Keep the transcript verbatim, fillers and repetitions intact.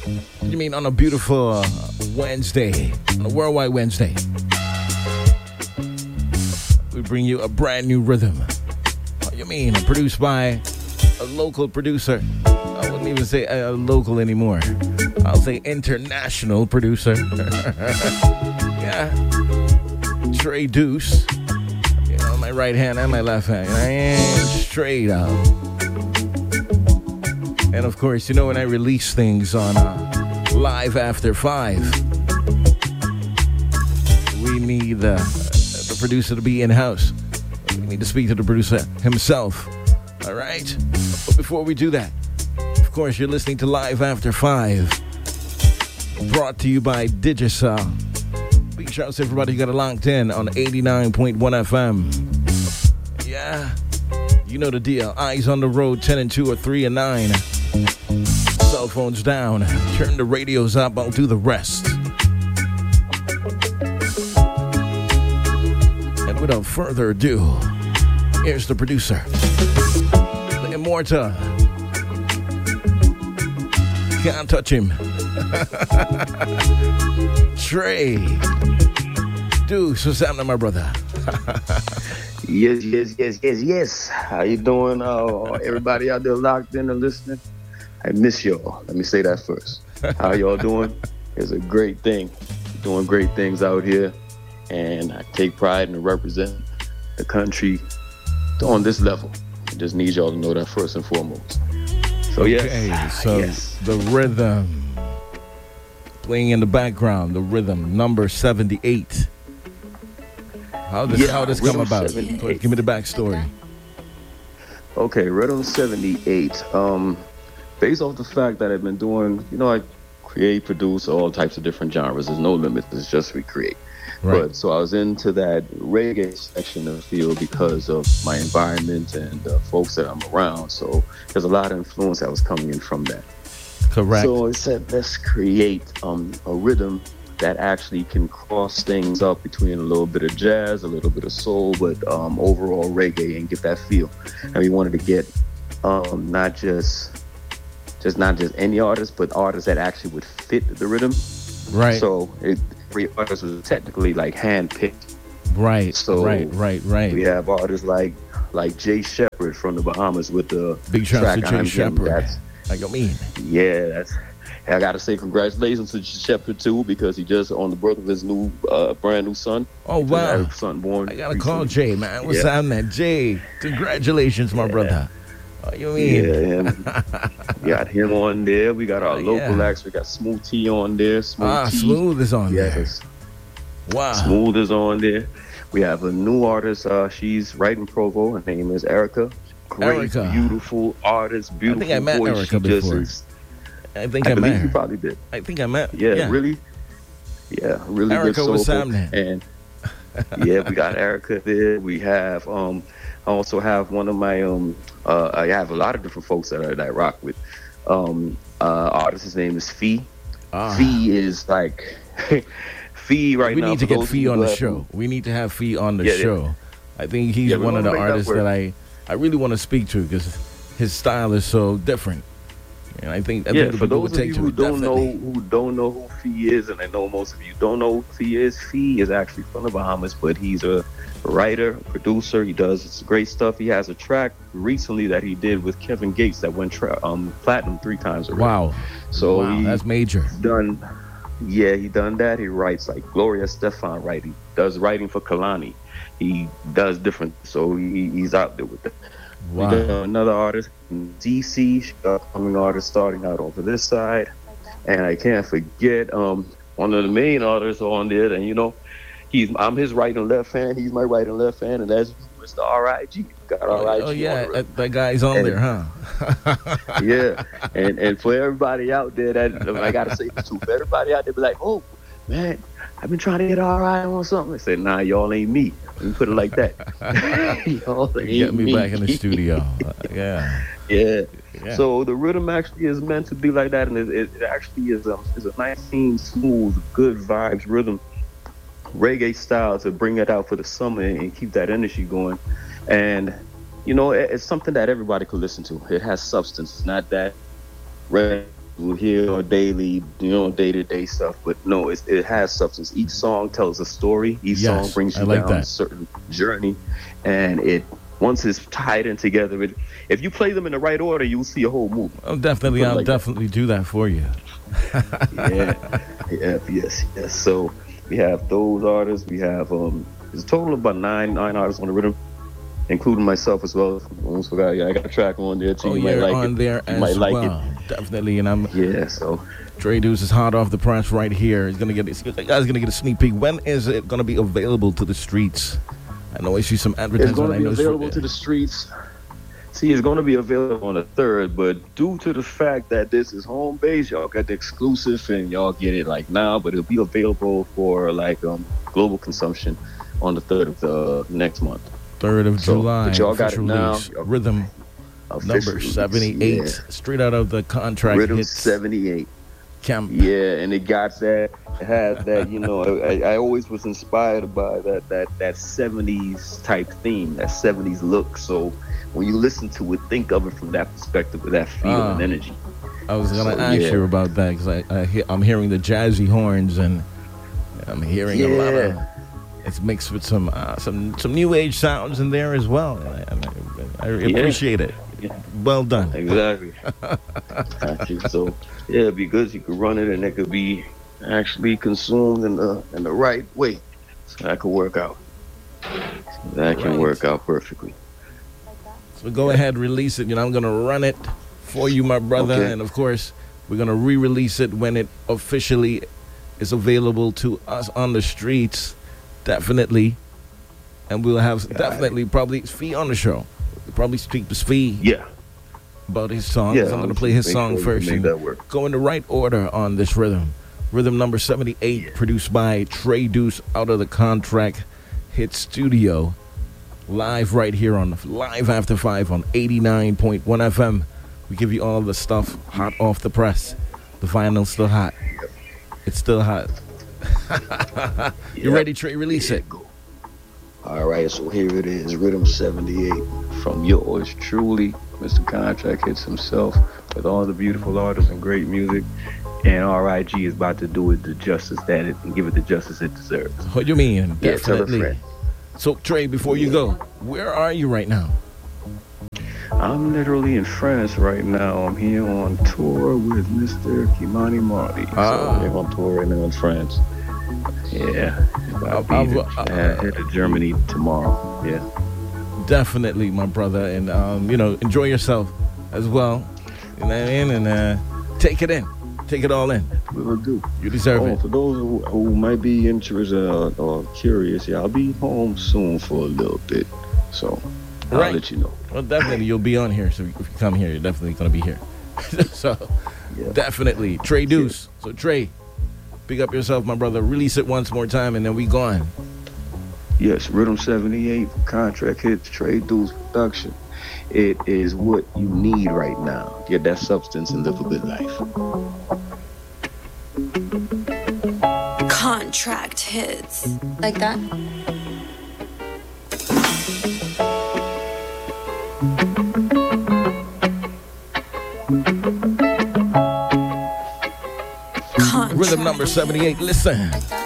You mean on a beautiful uh, Wednesday, on a worldwide Wednesday? We bring you a brand new rhythm. What you mean? Produced by a local producer. I wouldn't even say a, a local anymore. I'll say international producer. Yeah. Trey Deuce. You know, my right hand and my left hand. I am straight up. And of course, you know, when I release things on uh, Live After Five, we need uh, the producer to be in-house. We need to speak to the producer himself. All right? But before we do that, of course, you're listening to Live After Five, brought to you by Digicel. Big shout out to everybody who got it locked in on eighty-nine point one F M. Yeah, you know the deal. Eyes on the road, ten and two or three and nine. Cell phones down. Turn the radios up. I'll do the rest. And without further ado, here's the producer, the immortal. Can't touch him. Trey Deuce, what's happening, my brother? Yes, yes, yes, yes, yes. How you doing? Uh, everybody out there locked in and listening? I miss y'all. Let me say that first. How y'all doing? It's a great thing. Doing great things out here. And I take pride in representing the country on this level. I just need y'all to know that first and foremost. So, yes. Okay, so yes. The rhythm. Playing in the background, the rhythm, number seventy-eight. How does Yeah, how this come about? seventy-eight. Give me the backstory. Okay, Rhythm seventy-eight. Um, based off the fact that I've been doing, you know, I create, produce all types of different genres. There's no limit. It's just we create. Right. But so I was into that reggae section of the field because of my environment and the folks that I'm around. So there's a lot of influence that was coming in from that. Correct. So I said, let's create um, a rhythm that actually can cross things up between a little bit of jazz, a little bit of soul, but um, overall reggae, and get that feel. And we wanted to get um, not just just not just any artist, but artists that actually would fit the rhythm. Right. So it, every artist was technically like handpicked. Right. So right. Right. Right. We have artists like like Jay Shepherd from the Bahamas with the Big shout out track to Jay I'm Him. Shepherd. That's, Like, I mean, yeah, that's. I gotta say congratulations to Shepherd too, because he just on the birth of his new, uh, brand new son. oh wow, Son born. I gotta recently. call Jay, man. What's Yeah. up, man? Jay, congratulations, my Yeah. brother. Oh, you mean? Yeah, him. We got him on there. We got our Oh, local yeah. acts. We got Smooth T on there. Smooth Ah, T. Smooth is on there. Yes. Wow. Smooth is on there. We have a new artist. Uh, she's right in Provo. Her name is Erica. Great, Erica. beautiful artist. Beautiful I think I met voice. Erica she just before. is. I think I I, met believe you her. probably did. I think I met. Yeah, yeah. really. Yeah, really Erica, good soulful. what's happening? And yeah, we got Erica there. We have um, I also have one of my um, uh, I have a lot of different folks that I, that I rock with. Um, uh, artist, his name is Fee. Ah. Fee is like Fee right we now. need to for get those of Fee you on who the have- show. We need to have Fee on the Yeah, yeah. show. I think he's Yeah, we one of wanna the make that artists work. that I, I really want to speak to because his style is so different. And I think I Yeah, think the for people those would of take you to who it, don't know definitely. who don't know who Fee is, and I know most of you don't know who Fee is. Fee is actually from the Bahamas, but he's a writer, producer. He does great stuff. He has a track recently that he did with Kevin Gates that went tra- um, platinum three times already. Wow. So wow, he that's major. done. Yeah, he done that. He writes like Gloria Stefan writing. Does writing for Kalani. He does different. So he, he's out there with that. Wow. We got another artist, D C, she's an upcoming artist starting out over this side. And I can't forget um, one of the main artists on there. And, you know, he's I'm his right and left hand. He's my right and left hand. And that's Mister R I G. Got R I G. Oh, yeah, on that, that guy's on And- there, huh? yeah. And and for everybody out there that, I got to say this too, for everybody out there be like, oh, man, I've been trying to get R I on something. I said, nah, y'all ain't me. Let me put it like that. Y'all ain't Get me me. back in the studio. Uh, yeah. Yeah. Yeah. So the rhythm actually is meant to be like that, and it, it, it actually is a, is a nice, clean, smooth, good vibes rhythm, reggae style to bring it out for the summer and keep that energy going. And you know, it, it's something that everybody could listen to. It has substance. It's not that reggae will hear on daily, you know, day to day stuff. But no, it, it has substance. Each song tells a story. Each Yes, song brings I you like down that. a certain journey, and it once it's tied in together, it, if you play them in the right order, you'll see a whole movie. Oh, definitely. Put it I'll like that. definitely do that for you. Yeah, yeah, yes, yes. So we have those artists. We have um, there's a total of about nine nine artists on the rhythm, including myself as well. Almost forgot. Yeah, I got a track on there too. Oh, you might you're like on it. there You as might like well. Definitely. And I'm it. Yeah. So Trey Deuce is hot off the press right here. He's gonna get this. You guys gonna get a sneak peek. When is it gonna be available to the streets? I know I see some it's advertisements. going I to be know it's for- available to the streets. See, it's going to be available on the third, but due to the fact that this is home base, y'all got the exclusive and y'all get it like now, but it'll be available for like um global consumption on the third of the next month. third of So, July. but y'all got it official now. release. Rhythm number Officially, seventy-eight, yeah. straight out of the contract Rhythm hits seventy-eight. camp. Yeah, and it got that. It has that. You know, I, I always was inspired by that that that seventies type theme, that seventies look. So when you listen to it, think of it from that perspective, with that feel Ah. and energy. I was gonna So, ask yeah. you about that because I, I hear, I'm hearing the jazzy horns and I'm hearing a lot of. Yeah. It's mixed with some uh, some some new age sounds in there as well. And I, I, I Yeah. appreciate it. Yeah. Well done. Exactly. Got you. So yeah, it'd be good. You could run it, and it could be actually consumed in the in the right way. So that could work out. So that can Right. work out perfectly. So go ahead, release it. You know, I'm gonna run it for you, my brother, Okay. and of course, we're gonna re-release it when it officially is available to us on the streets. Definitely, and we'll have Got definitely probably Fee on the show. We'll probably speak to Fee Yeah. about his songs. Yeah. I'm gonna play his make song sure we first Make and that work. go in the right order on this rhythm. Rhythm number seventy-eight, Yeah. produced by Trey Deuce out of the Contract Hit Studio. Live right here on Live After Five on eighty-nine point one F M. We give you all the stuff hot off the press. The vinyl's still hot. It's still hot. You Yep. ready, Trey? Release it. All right, so here it is, Rhythm seventy-eight from yours truly, Mister Contract Hits himself, with all the beautiful artists and great music. And R I G is about to do it the justice that it and give it the justice it deserves. What do you mean? Yeah, tell a Definitely. friend. So, Trey, before you go, where are you right now? I'm literally in France right now. I'm here on tour with Mister Kimani Marley. Ah. So we're on tour right now in France. Yeah, I'll be I've- to, uh, uh, head to Germany tomorrow. Yeah. Definitely, my brother, and um, you know, enjoy yourself as well. You know what I mean? And uh, take it in, take it all in. We will do. You deserve Oh, it. for those who, who might be interested uh, or curious, yeah, I'll be home soon for a little bit. So I'll Right. let you know. Well, definitely, you'll be on here. So if you come here, you're definitely gonna be here. So Yeah. definitely, Trey Deuce. So Trey, pick up yourself, my brother. Release it once more time, and then we gone. Yes, Rhythm seventy-eight, Contract Hits, Trey Deuce Production. It is what you need right now. Get that substance and live a good life. Contract hits. Like that? Contract. Rhythm number seventy-eight. Listen. Like that?